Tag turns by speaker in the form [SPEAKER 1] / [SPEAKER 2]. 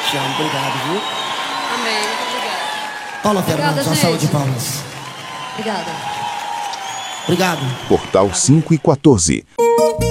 [SPEAKER 1] Te amo, obrigado, viu?
[SPEAKER 2] Amém, muito obrigada.
[SPEAKER 1] Paula
[SPEAKER 2] Obrigada,
[SPEAKER 1] Fernandes, uma
[SPEAKER 2] gente.
[SPEAKER 1] salva de palmas.
[SPEAKER 2] Obrigada.
[SPEAKER 1] Obrigado.
[SPEAKER 3] Portal 5 e 14.